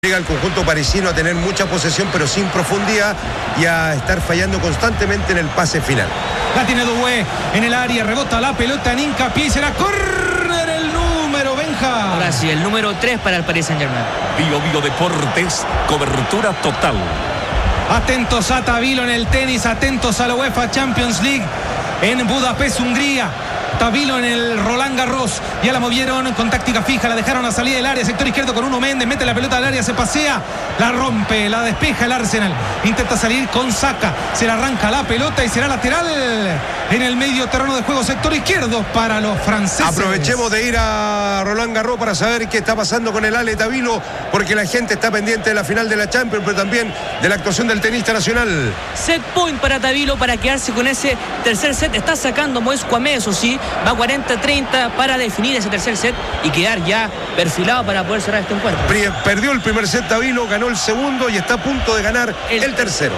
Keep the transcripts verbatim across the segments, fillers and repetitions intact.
Llega el conjunto parisino a tener mucha posesión pero sin profundidad y a estar fallando constantemente en el pase final. La tiene Doué en el área, rebota la pelota en hincapié y será córner el número, Benja. Ahora sí, el número tres para el Paris Saint-Germain. Bio Bio Deportes, cobertura total. Atentos a Tabilo en el tenis, atentos a la UEFA Champions League en Budapest, Hungría. Tabilo en el Roland Garros, ya la movieron con táctica fija, la dejaron a salir del área, sector izquierdo con Uno Méndez, mete la pelota al área, se pasea, la rompe, la despeja el Arsenal, intenta salir con Saka, se le arranca la pelota y será lateral en el medio terreno de juego, sector izquierdo para los franceses. Aprovechemos de ir a Roland Garros para saber qué está pasando con el Ale Tabilo, porque la gente está pendiente de la final de la Champions, pero también de la actuación del tenista nacional. Set point para Tabilo para quedarse con ese tercer set, está sacando Moïse Kouamé, eso sí, va cuarenta treinta para definir ese tercer set y quedar ya perfilado para poder cerrar este encuentro. Perdió el primer set Tabilo, ganó el segundo y está a punto de ganar el, el tercero.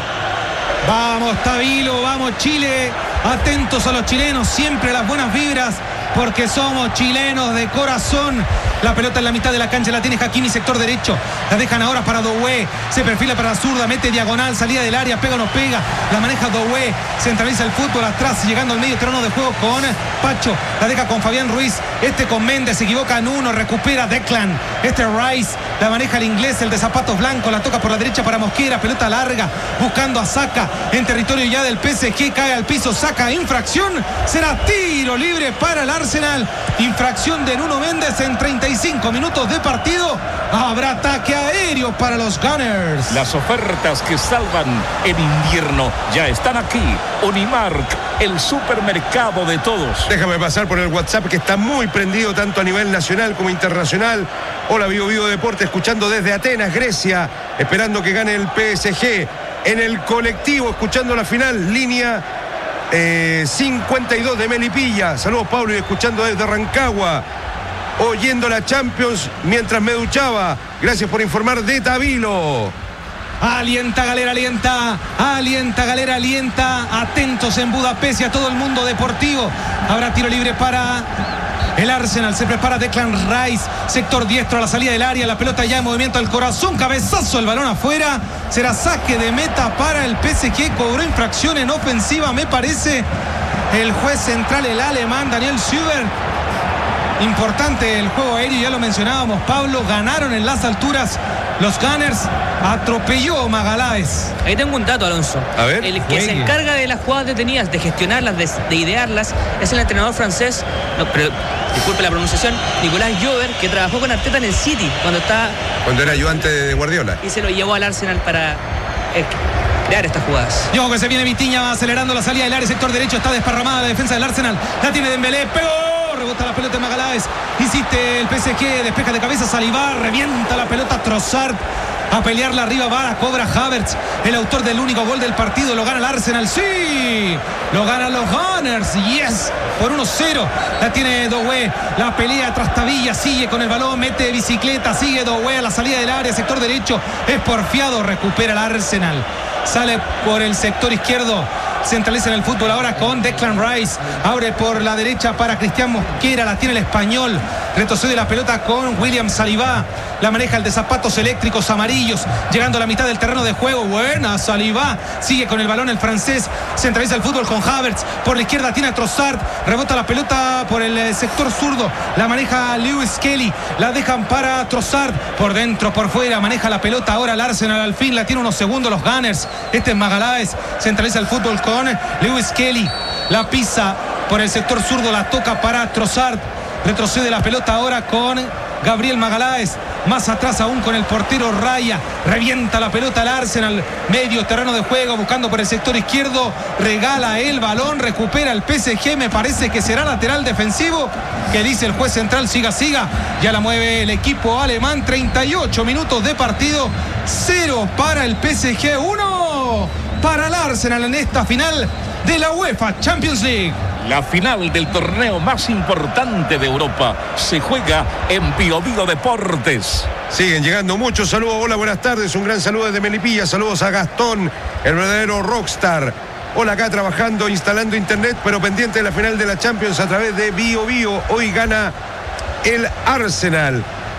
Vamos Tabilo, vamos Chile, atentos a los chilenos, siempre las buenas vibras, porque somos chilenos de corazón. La pelota en la mitad de la cancha la tiene Hakimi, sector derecho. La dejan ahora para Doué. Se perfila para la zurda, mete diagonal, salida del área, pega o no pega. La maneja Doué, centraliza el fútbol atrás, llegando al medio terreno de juego con Pacho. La deja con Fabián Ruiz. Este con Méndez, se equivoca en uno, recupera Declan. Este Rice, la maneja el inglés, el de zapatos blancos. La toca por la derecha para Mosquera, pelota larga, buscando a Saka en territorio ya del P S G. Cae al piso, Saka, infracción. Será tiro libre para el Arsenal. Infracción de Nuno Méndez en treinta y cinco minutos de partido. Habrá ataque aéreo para los Gunners. Las ofertas que salvan en invierno ya están aquí. Unimark, el supermercado de todos. Déjame pasar por el WhatsApp que está muy prendido tanto a nivel nacional como internacional. Hola Bio Bio Deporte, escuchando desde Atenas, Grecia, esperando que gane el P S G. En el colectivo, escuchando la final, línea eh, cincuenta y dos de Melipilla. Saludos Pablo, y escuchando desde Rancagua. Oyendo la Champions mientras me duchaba. Gracias por informar de Tabilo. Alienta Galera, alienta, alienta Galera, alienta. Atentos en Budapest y a todo el mundo deportivo. Habrá tiro libre para el Arsenal. Se prepara Declan Rice, sector diestro a la salida del área. La pelota ya en movimiento al corazón, cabezazo, el balón afuera. Será saque de meta para el P S G. Cobró infracción en ofensiva, me parece, el juez central, el alemán Daniel Schubert. Importante el juego aéreo, ya lo mencionábamos, Pablo. Ganaron en las alturas los Gunners. Atropelló Magaláes. Ahí tengo un dato, Alonso. A ver, el que juegue. se encarga de las jugadas detenidas, de gestionarlas, de, de idearlas, es el entrenador francés, no, pero, disculpe la pronunciación, Nicolás Jover, que trabajó con Arteta en el City cuando está Cuando era ayudante de Guardiola. y se lo llevó al Arsenal para eh, crear estas jugadas. Yo que se viene Vitinha acelerando la salida del área, sector derecho, está desparramada la defensa del Arsenal. La tiene Dembélé, pegó. Rebota la pelota en Magaláes. Insiste el P S G, despeja de cabeza Saliba, revienta la pelota Trossard. A pelearla arriba va, cobra Havertz, el autor del único gol del partido. Lo gana el Arsenal, sí, lo ganan los Gunners, yes, por uno cero. La tiene Doué, la pelea tras Tabilla, sigue con el balón, mete bicicleta, sigue Doué a la salida del área, sector derecho, es porfiado, recupera el Arsenal. Sale por el sector izquierdo, centraliza en el fútbol ahora con Declan Rice, abre por la derecha para Cristian Mosquera, la tiene el español, retrocede la pelota con William Saliba, la maneja el de zapatos eléctricos amarillos, llegando a la mitad del terreno de juego. Buena Saliba, sigue con el balón el francés, centraliza el fútbol con Havertz, por la izquierda tiene a Trossard, rebota la pelota por el sector zurdo, la maneja Lewis Kelly, la dejan para Trossard, por dentro, por fuera, maneja la pelota ahora el Arsenal, al fin la tiene unos segundos los Gunners. Este es Magaláes, centraliza el fútbol con Lewis Kelly, la pisa por el sector zurdo, la toca para Trossard, retrocede la pelota ahora con Gabriel Magaláes, más atrás aún con el portero Raya, revienta la pelota al Arsenal, medio terreno de juego, buscando por el sector izquierdo, regala el balón, recupera el P S G, me parece que será lateral defensivo, que dice el juez central, siga, siga, ya la mueve el equipo alemán. Treinta y ocho minutos de partido, cero para el P S G, uno para el Arsenal en esta final de la UEFA Champions League. La final del torneo más importante de Europa se juega en Bio Bio Deportes. Siguen llegando muchos saludos. Hola, buenas tardes. Un gran saludo desde Melipilla. Saludos a Gastón, el verdadero rockstar. Hola, acá trabajando, instalando internet, pero pendiente de la final de la Champions a través de Bio Bio. Hoy gana el Arsenal.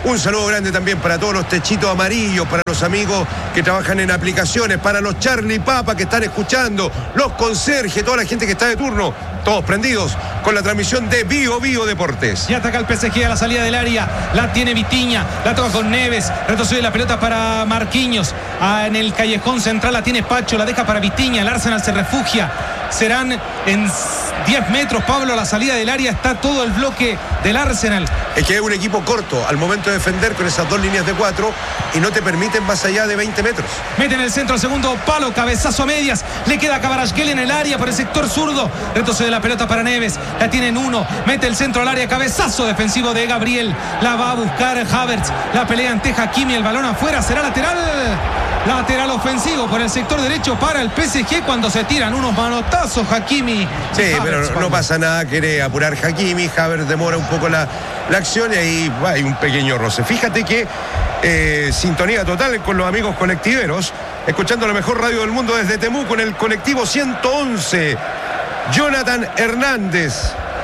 Un saludo grande también para todos los techitos amarillos, para los amigos que trabajan en aplicaciones, para los Charlie Papa que están escuchando, los conserjes, toda la gente que está de turno, todos prendidos con la transmisión de Bio Bio Deportes. Y ataca el P S G a la salida del área, la tiene Vitinha, la toca con Neves, retrocede la pelota para Marquinhos, ah, en el callejón central la tiene Pacho, la deja para Vitinha, el Arsenal se refugia, serán en diez metros, Pablo, a la salida del área está todo el bloque del Arsenal. Es que es un equipo corto al momento de defender con esas dos líneas de cuatro y no te permiten más allá de veinte metros. Mete en el centro, el segundo palo, cabezazo a medias, le queda a Kvaratskhelia en el área por el sector zurdo, retrocede la pelota para Neves, la tiene en uno, mete el centro al área, cabezazo defensivo de Gabriel, la va a buscar Havertz, la pelea ante Hakimi, el balón afuera, será lateral. Lateral ofensivo por el sector derecho para el P S G cuando se tiran unos manotazos Hakimi. Sí, pero no, no pasa nada, quiere apurar Hakimi, Havertz demora un poco la, la acción y ahí hay un pequeño roce. Fíjate que eh, sintonía total con los amigos colectiveros, escuchando la mejor radio del mundo desde Temuco en el colectivo ciento once. Jonathan Hernández.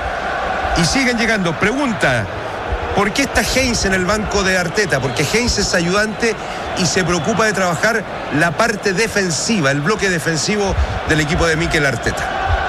Y siguen llegando. Pregunta: ¿por qué está Heinz en el banco de Arteta? Porque Heinz es ayudante y se preocupa de trabajar la parte defensiva, el bloque defensivo del equipo de Mikel Arteta.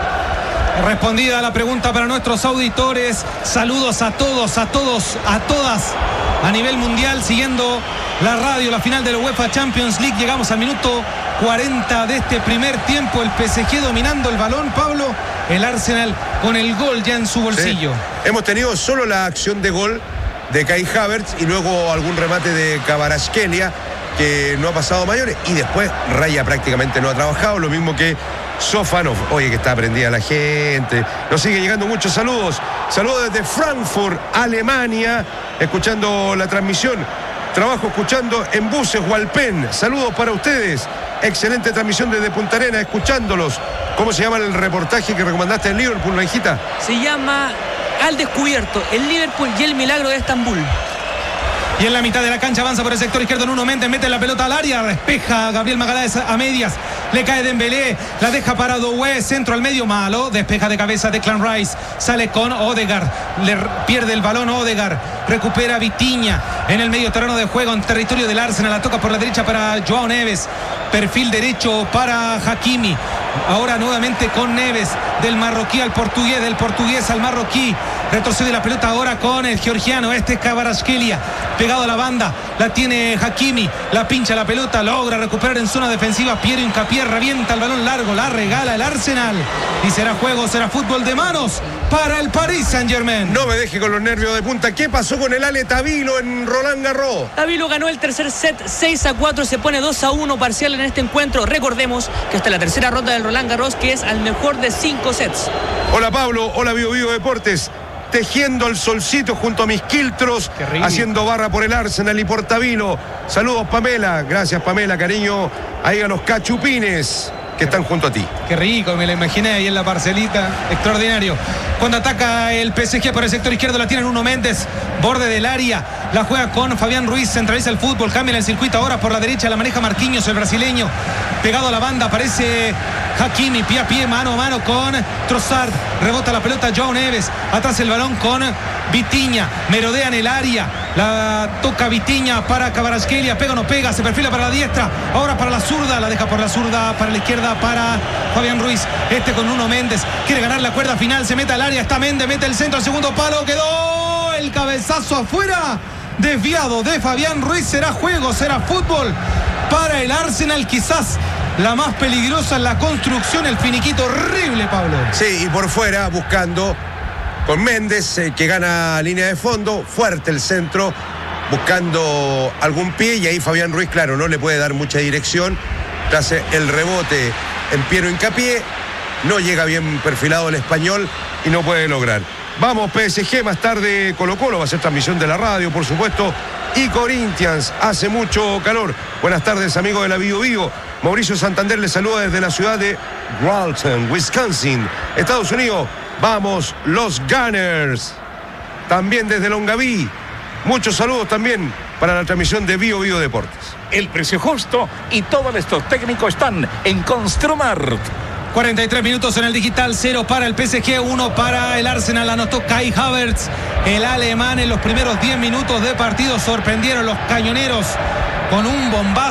Respondida a la pregunta para nuestros auditores, saludos a todos, a todos, a todas a nivel mundial, siguiendo la radio, la final de la UEFA Champions League. Llegamos al minuto cuarenta de este primer tiempo, el P S G dominando el balón, Pablo, el Arsenal con el gol ya en su bolsillo. Sí. Hemos tenido solo la acción de gol de Kai Havertz y luego algún remate de Kvaratskhelia que no ha pasado a mayores, y después Raya prácticamente no ha trabajado, lo mismo que Sofanov. Oye, que está prendida la gente. Nos sigue llegando muchos saludos. Saludos desde Frankfurt, Alemania, escuchando la transmisión. Trabajo escuchando en buses, Hualpén. Saludos para ustedes. Excelente transmisión desde Punta Arenas, escuchándolos. ¿Cómo se llama el reportaje que recomendaste en Liverpool, Benjita? Se llama Al Descubierto, el Liverpool y el milagro de Estambul. Y en la mitad de la cancha avanza por el sector izquierdo Nuno Méndez, mete la pelota al área, despeja a Gabriel Magalhães a medias, le cae Dembélé, la deja para Doué, centro al medio, malo, despeja de cabeza Declan Rice, sale con Odegaard, le pierde el balón Odegaard, recupera Vitinha en el medio terreno de juego en territorio del Arsenal, la toca por la derecha para Joao Neves, perfil derecho para Hakimi, ahora nuevamente con Neves, del marroquí al portugués, del portugués al marroquí, retrocede la pelota ahora con el georgiano, este es Kvaratskhelia, pegado a la banda, la tiene Hakimi, la pincha la pelota, logra recuperar en zona defensiva, Piero Hincapié, revienta el balón largo, la regala el Arsenal y será juego, será fútbol de manos para el Paris Saint-Germain. No me deje con los nervios de punta. ¿Qué pasó con el Ale Tavilo en Roland Garros? Tavilo ganó el tercer set seis a cuatro, se pone dos a uno parcial en este encuentro. Recordemos que esta es la tercera ronda del Roland Garros, que es al mejor de cinco sets. Hola Pablo, hola Bio Bio Deportes. Tejiendo el solcito junto a mis quiltros, haciendo barra por el Arsenal y por Tavilo. Saludos Pamela, gracias Pamela, cariño ahí a los cachupines que están junto a ti. Qué rico, me lo imaginé ahí en la parcelita, extraordinario. Cuando ataca el P S G por el sector izquierdo, la tiene Nuno Méndez, borde del área, la juega con Fabián Ruiz, centraliza el fútbol, cambia el circuito ahora por la derecha, la maneja Marquinhos, el brasileño, pegado a la banda, aparece Hakimi, pie a pie, mano a mano con Trossard, rebota la pelota Joao Neves, atrás el balón con Vitinha, merodea en el área, la toca Vitinha para Kvaratskhelia, pega o no pega, se perfila para la diestra, ahora para la zurda, la deja por la zurda, para la izquierda para Fabián Ruiz, este con Nuno Méndez, quiere ganar la cuerda final, se mete al área, está Méndez, mete el centro al segundo palo, quedó el cabezazo afuera, desviado de Fabián Ruiz, será juego, será fútbol para el Arsenal, quizás la más peligrosa en la construcción, el finiquito horrible, Pablo. Sí, y por fuera buscando con Méndez, eh, que gana línea de fondo, fuerte el centro, buscando algún pie, y ahí Fabián Ruiz, claro, no le puede dar mucha dirección, hace el rebote en Piero Hincapié, no llega bien perfilado el español y no puede lograr. Vamos P S G, más tarde Colo Colo, va a ser transmisión de la radio, por supuesto, y Corinthians, hace mucho calor. Buenas tardes, amigos de la Bio Bio. Mauricio Santander les saluda desde la ciudad de Walton, Wisconsin, Estados Unidos. Vamos, los Gunners. También desde Longaví. Muchos saludos también para la transmisión de Bio Bio Deportes. El precio justo y todos estos técnicos están en Construmart. cuarenta y tres minutos en el digital, cero para el P S G, uno para el Arsenal. Anotó Kai Havertz, el alemán, en los primeros diez minutos de partido. Sorprendieron los cañoneros con un bombazo.